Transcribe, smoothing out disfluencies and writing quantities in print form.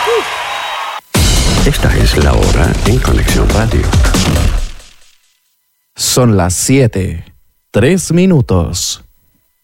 Esta es la hora en Conexión Radio. Son las 7:03.